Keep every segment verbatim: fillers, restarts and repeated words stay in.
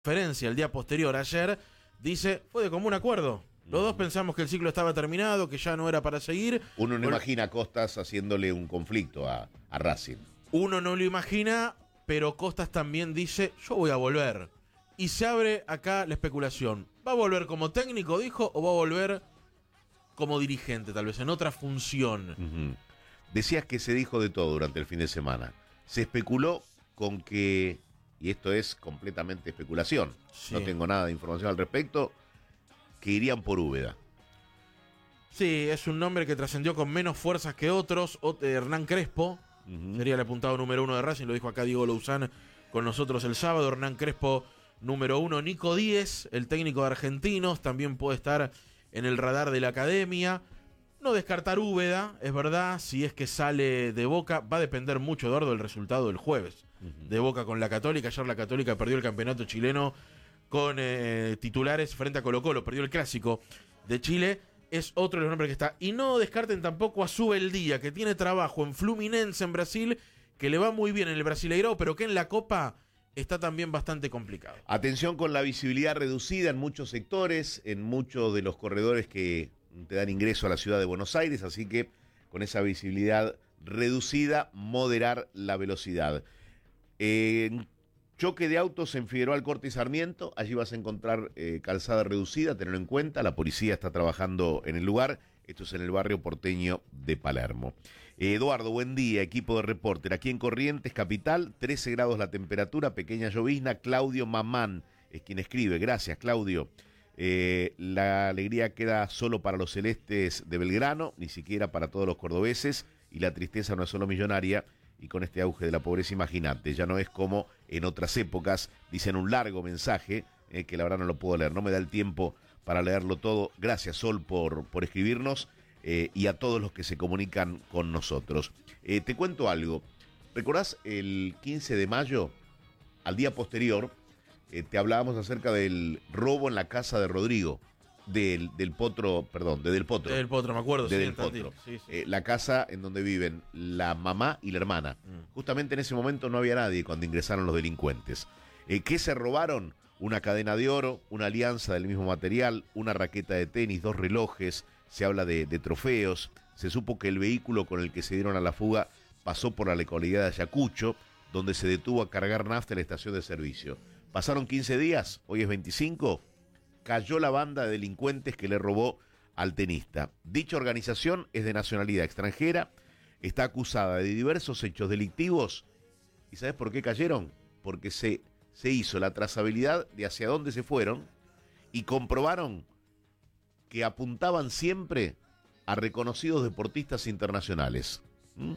conferencia el día posterior ayer, dice, fue de común acuerdo. Los dos pensamos que el ciclo estaba terminado, que ya no era para seguir. Uno no bueno, imagina a Costas haciéndole un conflicto a, a Racing. Uno no lo imagina, pero Costas también dice, yo voy a volver. Y se abre acá la especulación. ¿Va a volver como técnico, dijo, o va a volver como dirigente, tal vez, en otra función? Uh-huh. Decías que se dijo de todo durante el fin de semana. Se especuló con que, y esto es completamente especulación, sí. No tengo nada de información al respecto, que irían por Úbeda. Sí, es un nombre que trascendió con menos fuerzas que otros. O, eh, Hernán Crespo, uh-huh. sería el apuntado número uno de Racing, lo dijo acá Diego Louzán con nosotros el sábado. Hernán Crespo, número uno. Nico Díez, el técnico de Argentinos, también puede estar en el radar de la academia. No descartar Úbeda, es verdad, si es que sale de Boca, va a depender mucho, Eduardo, del resultado del jueves. Uh-huh. De Boca con la Católica, ayer la Católica perdió el campeonato chileno con eh, titulares frente a Colo-Colo, perdió el clásico de Chile, es otro de los nombres que está. Y no descarten tampoco a Subeldía, que tiene trabajo en Fluminense en Brasil, que le va muy bien en el Brasileirao, pero que en la Copa está también bastante complicado. Atención con la visibilidad reducida en muchos sectores, en muchos de los corredores que te dan ingreso a la ciudad de Buenos Aires, así que con esa visibilidad reducida, moderar la velocidad. En choque de autos en Figueroa Alcorta y Sarmiento, allí vas a encontrar eh, calzada reducida, tenerlo en cuenta, la policía está trabajando en el lugar, esto es en el barrio porteño de Palermo. Eh, Eduardo, buen día, equipo de Reporter, aquí en Corrientes, capital, trece grados la temperatura, pequeña llovizna. Claudio Mamán es quien escribe, gracias Claudio. Eh, la alegría queda solo para los celestes de Belgrano, ni siquiera para todos los cordobeses, y la tristeza no es solo millonaria. Y con este auge de la pobreza, imagínate, ya no es como en otras épocas, dicen un largo mensaje, eh, que la verdad no lo puedo leer, no me da el tiempo para leerlo todo. Gracias, Sol, por, por escribirnos, eh, y a todos los que se comunican con nosotros. Eh, te cuento algo, ¿recordás el quince de mayo, al día posterior, eh, te hablábamos acerca del robo en la casa de Rodrigo? Del, del Potro, perdón, de Del Potro. De Del Potro, me acuerdo, de sí, Del Potro. Sí, sí. Eh, la casa en donde viven la mamá y la hermana. Mm. Justamente en ese momento no había nadie cuando ingresaron los delincuentes. Eh, ¿Qué se robaron? Una cadena de oro, una alianza del mismo material, una raqueta de tenis, dos relojes, se habla de, de trofeos. Se supo que el vehículo con el que se dieron a la fuga pasó por la localidad de Ayacucho, donde se detuvo a cargar nafta en la estación de servicio. Pasaron quince días, hoy es veinticinco, cayó la banda de delincuentes que le robó al tenista. Dicha organización es de nacionalidad extranjera, está acusada de diversos hechos delictivos. ¿Y sabes por qué cayeron? Porque se, se hizo la trazabilidad de hacia dónde se fueron y comprobaron que apuntaban siempre a reconocidos deportistas internacionales. ¿Mm?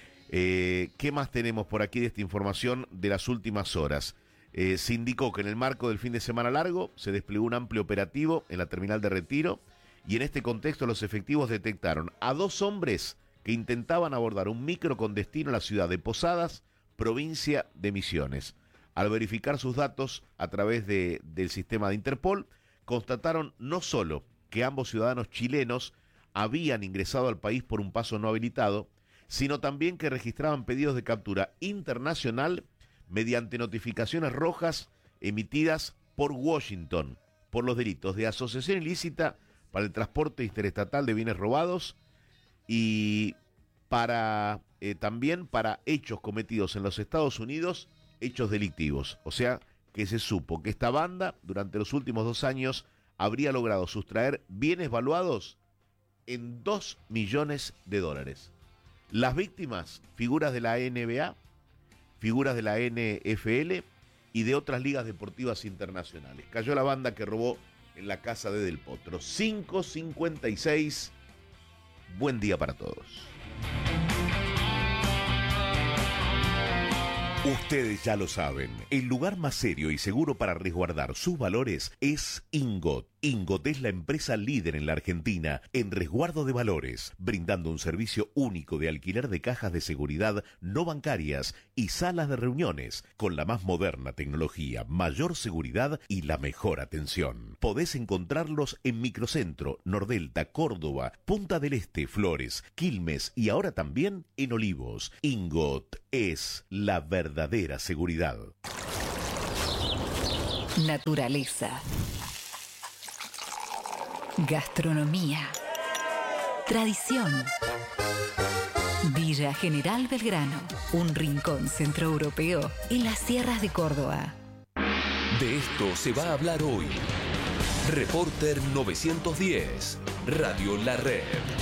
Eh, ¿Qué más tenemos por aquí de esta información de las últimas horas? Eh, se indicó que en el marco del fin de semana largo se desplegó un amplio operativo en la terminal de Retiro y en este contexto los efectivos detectaron a dos hombres que intentaban abordar un micro con destino a la ciudad de Posadas, provincia de Misiones. Al verificar sus datos a través de, del sistema de Interpol, constataron no solo que ambos ciudadanos chilenos habían ingresado al país por un paso no habilitado, sino también que registraban pedidos de captura internacional mediante notificaciones rojas emitidas por Washington por los delitos de asociación ilícita para el transporte interestatal de bienes robados y para eh, también para hechos cometidos en los Estados Unidos, hechos delictivos. O sea, que se supo que esta banda durante los últimos dos años habría logrado sustraer bienes valuados en dos millones de dólares. Las víctimas, figuras de la N B A, figuras de la N F L y de otras ligas deportivas internacionales. Cayó la banda que robó en la casa de Del Potro. cinco cincuenta y seis. Buen día para todos. Ustedes ya lo saben, el lugar más serio y seguro para resguardar sus valores es Ingot. Ingot es la empresa líder en la Argentina en resguardo de valores, brindando un servicio único de alquiler de cajas de seguridad no bancarias y salas de reuniones, con la más moderna tecnología, mayor seguridad y la mejor atención. Podés encontrarlos en Microcentro, Nordelta, Córdoba, Punta del Este, Flores, Quilmes y ahora también en Olivos. Ingot es la verdadera seguridad. Naturaleza. Gastronomía. Tradición. Villa General Belgrano, un rincón centroeuropeo en las sierras de Córdoba. De esto se va a hablar hoy. Reporter novecientos diez, Radio La Red.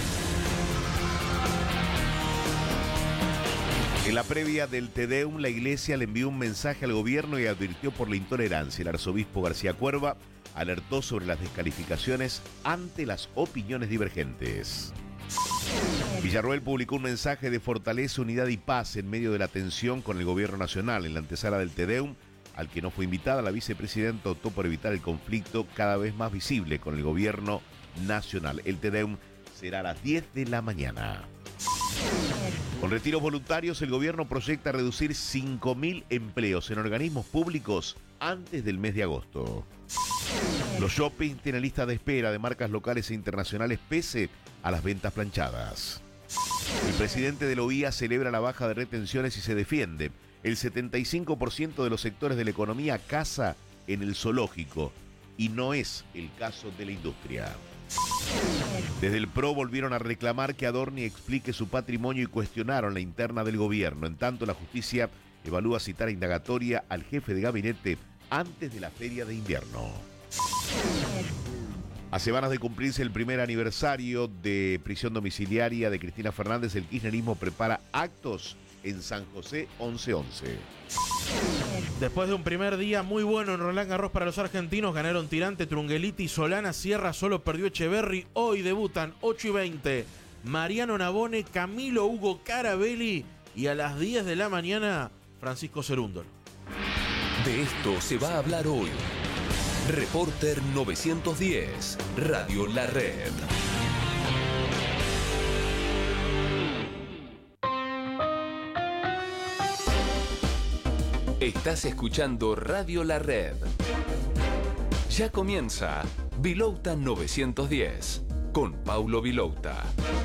En la previa del Te Deum, la Iglesia le envió un mensaje al gobierno y advirtió por la intolerancia. El arzobispo García Cuerva alertó sobre las descalificaciones ante las opiniones divergentes. Villarroel publicó un mensaje de fortaleza, unidad y paz en medio de la tensión con el gobierno nacional. En la antesala del Te Deum, al que no fue invitada, la vicepresidenta optó por evitar el conflicto cada vez más visible con el gobierno nacional. El Te Deum será a las diez de la mañana. Con retiros voluntarios, el gobierno proyecta reducir cinco mil empleos en organismos públicos antes del mes de agosto. Los shoppings tienen lista de espera de marcas locales e internacionales pese a las ventas planchadas. El presidente de la O I A celebra la baja de retenciones y se defiende. El setenta y cinco por ciento de los sectores de la economía caza en el zoológico y no es el caso de la industria. Desde el P R O volvieron a reclamar que Adorni explique su patrimonio y cuestionaron la interna del gobierno. En tanto, la justicia evalúa citar a indagatoria al jefe de gabinete antes de la feria de invierno. A semanas de cumplirse el primer aniversario de prisión domiciliaria de Cristina Fernández, el kirchnerismo prepara actos en San José once once. Después de un primer día muy bueno en Roland Garros para los argentinos, ganaron Tirante, Trungeliti, Solana, Sierra, solo perdió Echeverry. Hoy debutan ocho y veinte Mariano Navone, Camilo Hugo Carabelli y a las diez de la mañana Francisco Cerúndolo. De esto se va a hablar hoy. Reporter novecientos diez, Radio La Red. Estás escuchando Radio La Red. Ya comienza Vilouta novecientos diez con Paulo Vilouta.